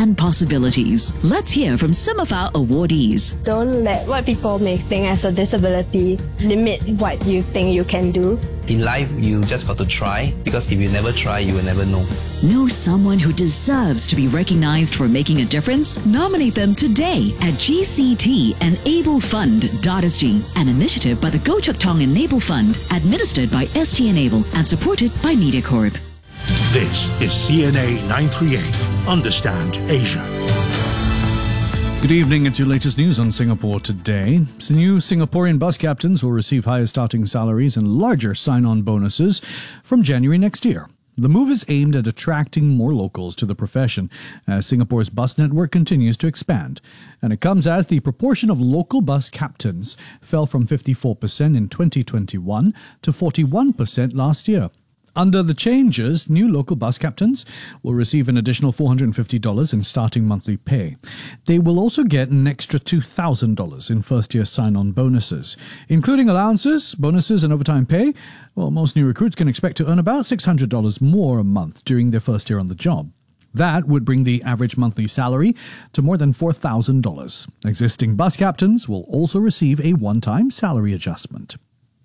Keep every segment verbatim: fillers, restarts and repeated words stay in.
and possibilities. Let's hear from some of our awardees. Don't let what people may think as a disability limit what you think you can do. In life, you just got to try, because if you never try, you will never know. Know someone who deserves to be recognized for making a difference? Nominate them today at G C T Enable Fund dot S G, an initiative by the Goh Chok Tong Enable Fund, administered by S G Enable and supported by MediaCorp. This is C N A nine thirty-eight. Understand Asia. Good evening, it's your latest news on Singapore Today. So new Singaporean bus captains will receive higher starting salaries and larger sign-on bonuses from January next year. The move is aimed at attracting more locals to the profession as Singapore's bus network continues to expand. And it comes as the proportion of local bus captains fell from fifty-four percent in twenty twenty-one to forty-one percent last year. Under the changes, new local bus captains will receive an additional four hundred fifty dollars in starting monthly pay. They will also get an extra two thousand dollars in first-year sign-on bonuses. Including allowances, bonuses and overtime pay, well, most new recruits can expect to earn about six hundred dollars more a month during their first year on the job. That would bring the average monthly salary to more than four thousand dollars. Existing bus captains will also receive a one-time salary adjustment.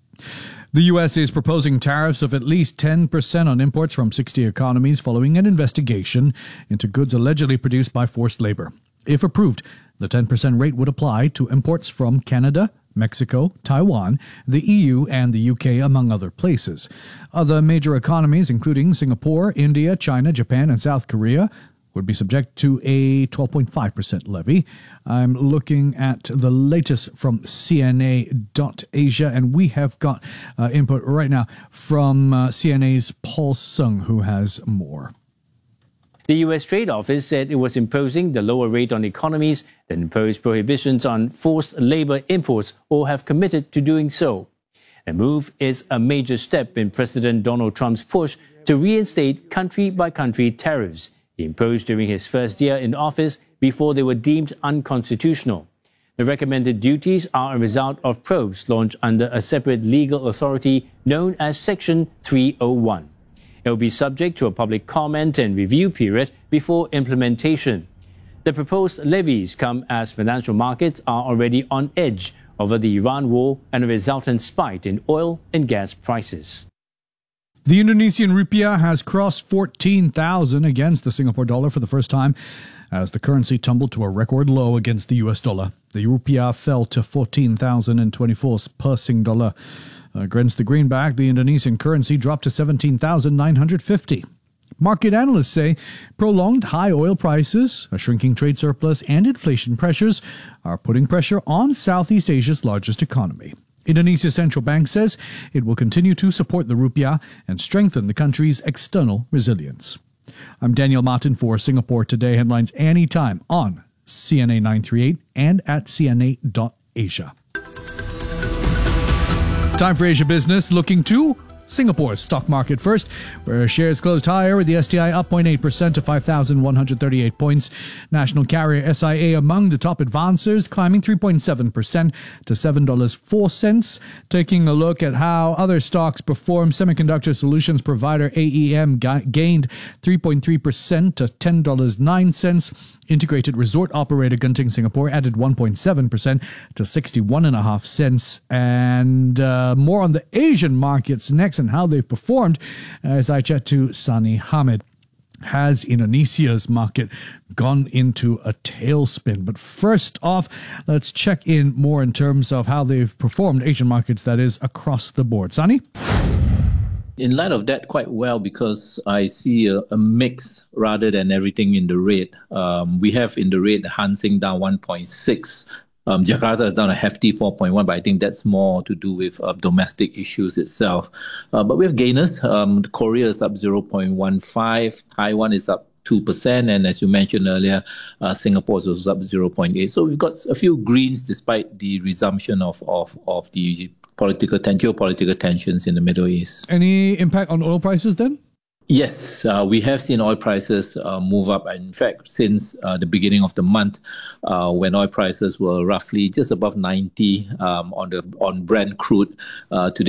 The U S is proposing tariffs of at least ten percent on imports from sixty economies following an investigation into goods allegedly produced by forced labor. If approved, the ten percent rate would apply to imports from Canada, Mexico, Taiwan, the E U, and the U K, among other places. Other major economies, including Singapore, India, China, Japan, and South Korea, would be subject to a twelve point five percent levy. I'm looking at the latest from C N A dot Asia, and we have got uh, input right now from uh, C N A's Paul Sung, who has more. The U S Trade Office said it was imposing the lower rate on economies that impose prohibitions on forced labor imports or have committed to doing so. The move is a major step in President Donald Trump's push to reinstate country-by-country tariffs imposed during his first year in office before they were deemed unconstitutional. The recommended duties are a result of probes launched under a separate legal authority known as Section three oh one. It will be subject to a public comment and review period before implementation. The proposed levies come as financial markets are already on edge over the Iran war and a resultant spike in oil and gas prices. The Indonesian rupiah has crossed fourteen thousand against the Singapore dollar for the first time as the currency tumbled to a record low against the U S dollar. The rupiah fell to fourteen thousand twenty-four per Sing dollar. Against the greenback, the Indonesian currency dropped to seventeen thousand nine hundred fifty. Market analysts say prolonged high oil prices, a shrinking trade surplus, and inflation pressures are putting pressure on Southeast Asia's largest economy. Indonesia's central bank says it will continue to support the rupiah and strengthen the country's external resilience. I'm Daniel Martin for Singapore Today. Headlines anytime on C N A nine thirty-eight and at C N A dot Asia. Time for Asia Business, looking to Singapore's stock market first, where shares closed higher with the S T I up zero point eight percent to five thousand one hundred thirty-eight points. National carrier S I A among the top advancers, climbing three point seven percent to seven dollars and four cents. Taking a look at how other stocks performed, semiconductor solutions provider A E M ga- gained three point three percent to ten dollars and nine cents. Integrated resort operator Genting Singapore added one point seven percent to sixty-one point five cents. And uh, more on the Asian markets next and how they've performed as I chat to Sani Hamid. Has Indonesia's market gone into a tailspin? But first off, let's check in more in terms of how they've performed, Asian markets, that is, across the board. Sani? In light of that, quite well, because I see a, a mix rather than everything in the red. Um, we have in the red Hang Seng down one point six. Um, Jakarta is down a hefty four point one, but I think that's more to do with uh, domestic issues itself. Uh, but we have gainers. Um, Korea is up zero point one five. Taiwan is up two percent. And as you mentioned earlier, uh, Singapore is also up zero point eight. So we've got a few greens despite the resumption of, of, of the political ten- geopolitical tensions in the Middle East. Any impact on oil prices then? Yes, uh, we have seen oil prices uh, move up. In fact, since uh, the beginning of the month, uh, when oil prices were roughly just above ninety um, on the on Brent crude, uh, today